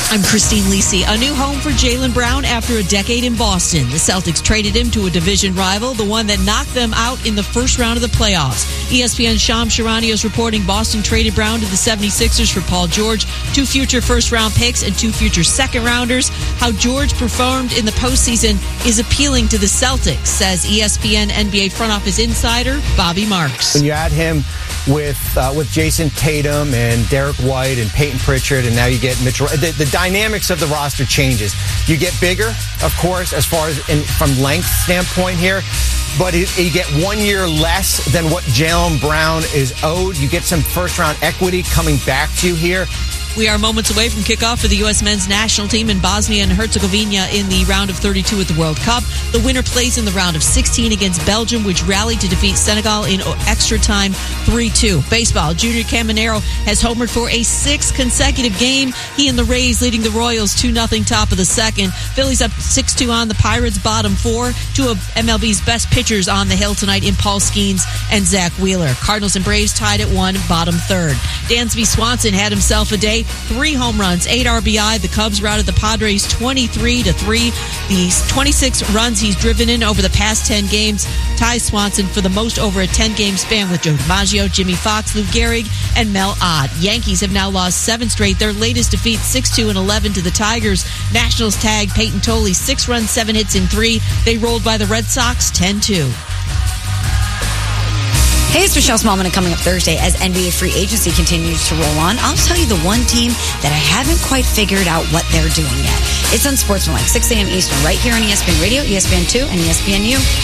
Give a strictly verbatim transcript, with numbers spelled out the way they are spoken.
I'm Christine Lisi. A new home for Jaylen Brown after a decade in Boston. The Celtics traded him to a division rival, the one that knocked them out in the first round of the playoffs. E S P N's Shams Charania is reporting Boston traded Brown to the seventy-sixers for Paul George, two future first-round picks, and two future second-rounders. How George performed in the postseason is appealing to the Celtics, says E S P N N B A front office insider Bobby Marks. When you add him with uh, with Jason Tatum and Derek White and Peyton Pritchard, and now you get Mitchell. The, the dynamics of the roster changes. You get bigger, of course, as far as in, from length standpoint here, but it, you get one year less than what Jaylen Brown is owed. You get some first-round equity coming back to you here. We are moments away from kickoff for the U S men's national team in Bosnia and Herzegovina in the round of thirty-two at the World Cup. The winner plays in the round of sixteen against Belgium, which rallied to defeat Senegal in extra time three two. Baseball, Junior Caminero has homered for a sixth consecutive game. He and the Rays leading the Royals two nothing top of the second. Phillies up six two on the Pirates, bottom four. Two of M L B's best pitchers on the hill tonight in Paul Skeens and Zach Wheeler. Cardinals and Braves tied at one, bottom third. Dansby Swanson had himself a day. Three home runs, eight R B I. The Cubs routed the Padres twenty-three to three. The twenty-six runs he's driven in over the past ten games ties Swanson for the most over a ten-game span with Joe DiMaggio, Jimmy Fox, Lou Gehrig, and Mel Ott. Yankees have now lost seven straight. Their latest defeat, six two and eleven to the Tigers. Nationals tagged Peyton Tolley, six runs, seven hits in three. They rolled by the Red Sox ten two. Hey, it's Michelle Smallman, and coming up Thursday as N B A free agency continues to roll on, I'll tell you the one team that I haven't quite figured out what they're doing yet. It's on Sportsmanlike, six a.m. Eastern, right here on E S P N Radio, E S P N two, and E S P N U.